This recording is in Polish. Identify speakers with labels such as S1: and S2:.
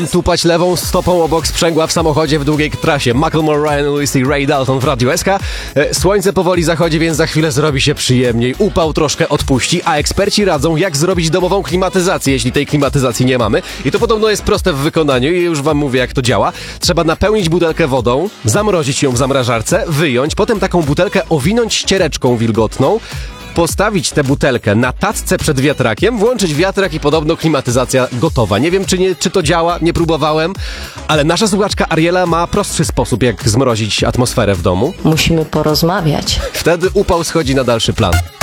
S1: Tupać lewą stopą obok sprzęgła w samochodzie w długiej trasie. Macklemore, Ryan Lewis i Ray Dalton w Radiu SK. Słońce powoli zachodzi, więc za chwilę zrobi się przyjemniej. Upał troszkę odpuści, a eksperci radzą, jak zrobić domową klimatyzację, jeśli tej klimatyzacji nie mamy. I to podobno jest proste w wykonaniu i już wam mówię, jak to działa. Trzeba napełnić butelkę wodą, zamrozić ją w zamrażarce, wyjąć, potem taką butelkę owinąć ściereczką wilgotną, postawić tę butelkę na tacce przed wiatrakiem, włączyć wiatrak i podobno klimatyzacja gotowa. Nie wiem, czy to działa, nie próbowałem, ale nasza słuchaczka Ariela ma prostszy sposób, jak zmrozić atmosferę w domu.
S2: Musimy porozmawiać.
S1: Wtedy upał schodzi na dalszy plan.